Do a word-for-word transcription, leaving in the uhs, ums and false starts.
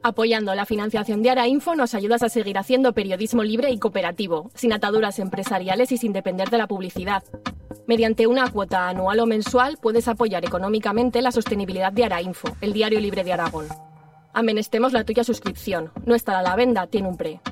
Apoyando la financiación de Arainfo nos ayudas a seguir haciendo periodismo libre y cooperativo, sin ataduras empresariales y sin depender de la publicidad. Mediante una cuota anual o mensual puedes apoyar económicamente la sostenibilidad de Arainfo, el diario libre de Aragón. Amenestemos la tuya suscripción. No estará a la venda, tiene un pre.